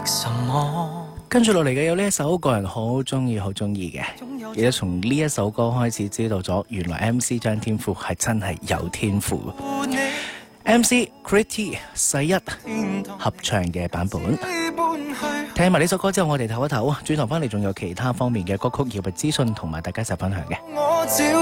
什麼？ 跟住落嚟嘅有呢一首個人好中意嘅，記得從呢一首歌開始知道咗，原來 MC 張天賦係真係有天賦。MC Kritty 世一合唱嘅版本，聽埋呢首歌之後，我哋唞一唞，轉頭翻嚟仲有其他方面嘅歌曲業務資訊同埋大家一齊分享嘅。